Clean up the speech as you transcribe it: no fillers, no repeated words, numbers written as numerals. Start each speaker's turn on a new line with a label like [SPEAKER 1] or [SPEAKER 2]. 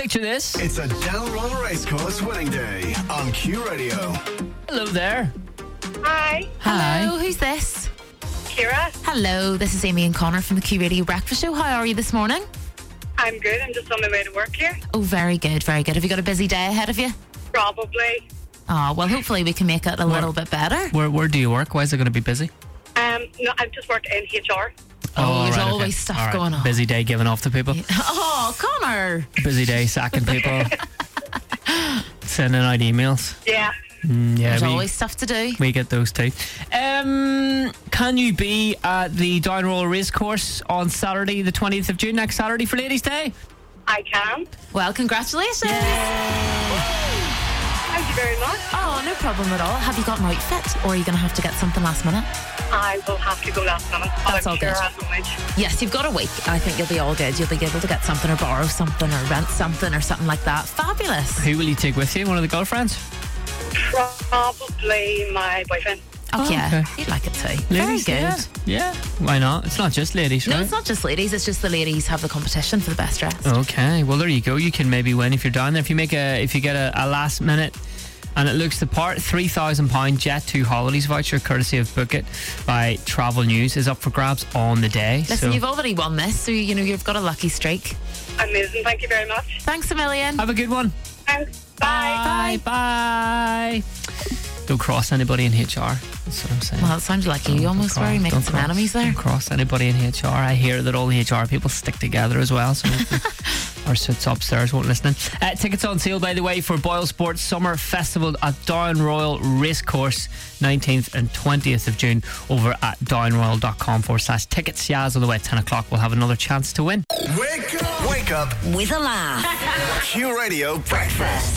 [SPEAKER 1] Picture this.
[SPEAKER 2] It's a Down Royal Racecourse winning day on Q Radio.
[SPEAKER 1] Hello there.
[SPEAKER 3] Hi,
[SPEAKER 4] Hello, who's this?
[SPEAKER 3] Kira.
[SPEAKER 4] Hello, this is Amy and Connor from the Q Radio Breakfast Show. How are you this morning?
[SPEAKER 3] I'm good. I'm just on my way to work here.
[SPEAKER 4] Oh, very good, very good. Have you got a busy day ahead of you?
[SPEAKER 3] Probably.
[SPEAKER 4] Oh, well, hopefully we can make it a little bit better.
[SPEAKER 1] Where do you work? Why is it going to be busy?
[SPEAKER 3] No, I've just worked in HR.
[SPEAKER 4] Oh, there's
[SPEAKER 1] right,
[SPEAKER 4] always stuff going on.
[SPEAKER 1] Busy day giving off to people.
[SPEAKER 4] Oh, Connor.
[SPEAKER 1] Busy day sacking people. Sending out emails.
[SPEAKER 3] Yeah.
[SPEAKER 1] Yeah,
[SPEAKER 4] There's always stuff to do.
[SPEAKER 1] we get those too. Can you be at the Down Royal Racecourse on Saturday, the 20th of June, next Saturday for Ladies' Day?
[SPEAKER 3] I can.
[SPEAKER 4] Well, congratulations.
[SPEAKER 3] Thank you very much.
[SPEAKER 4] Oh, no problem at all. Have you got an outfit, or are you going to have to get something last minute?
[SPEAKER 3] I will have to go last minute.
[SPEAKER 4] That's
[SPEAKER 3] I'm
[SPEAKER 4] all
[SPEAKER 3] sure
[SPEAKER 4] good.
[SPEAKER 3] I have knowledge.
[SPEAKER 4] Yes, you've got a week. I think you'll be all good. You'll be able to get something or borrow something or rent something or something like that. Fabulous.
[SPEAKER 1] Who will you take with you? One of the girlfriends?
[SPEAKER 3] Probably my boyfriend.
[SPEAKER 4] Oh, yeah.
[SPEAKER 1] okay.
[SPEAKER 4] You'd like it too.
[SPEAKER 1] Ladies,
[SPEAKER 4] Very good.
[SPEAKER 1] Yeah. Why not? It's not just ladies, right?
[SPEAKER 4] No, it's not just ladies. It's just the ladies have the competition for the best dressed.
[SPEAKER 1] Okay, well there you go. You can maybe win if you're down there. If you get a last minute and it looks the part, £3,000 Jet2 holidays voucher courtesy of Book It by Travel News is up for grabs on the day.
[SPEAKER 4] Listen, you've already won this, so you've got a lucky streak.
[SPEAKER 3] Amazing. Thank you very much.
[SPEAKER 4] Thanks a million.
[SPEAKER 1] have a good one.
[SPEAKER 3] Thanks. Bye.
[SPEAKER 1] Bye. Don't cross anybody in HR. That's what I'm saying.
[SPEAKER 4] Well, it sounded like you almost were. You making some enemies there.
[SPEAKER 1] Don't cross anybody in HR. I hear that all the HR people stick together as well. So our suits upstairs won't listen. Tickets on sale, by the way, for Boyle Sports Summer Festival at Down Royal Racecourse, 19th and 20th of June, over at downroyal.com/tickets. Yaz on the way at 10 o'clock. We'll have another chance to win.
[SPEAKER 2] Wake up! Wake up
[SPEAKER 5] With a laugh.
[SPEAKER 2] Q Radio Breakfast.